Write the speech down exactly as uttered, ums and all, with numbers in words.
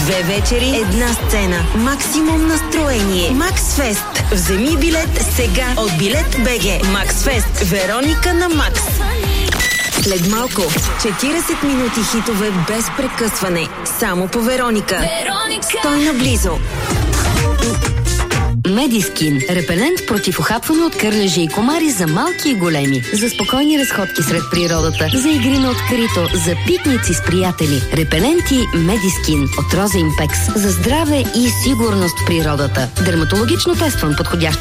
Две вечери, една сцена. Максимум настроение. Макс Фест. Вземи билет сега от Билет БГ. Макс Фест. Вероника на Макс. След малко четирийсет минути хитове без прекъсване. Само по Вероника. Вероника. Стой наблизо. Медискин. Репелент против ухапване от кърлежи и комари за малки и големи. За спокойни разходки сред природата. За игри на открито. За пикници с приятели. Репеленти Медискин от Роза Импекс. За здраве и сигурност в природата. Дерматологично тестван, подходящ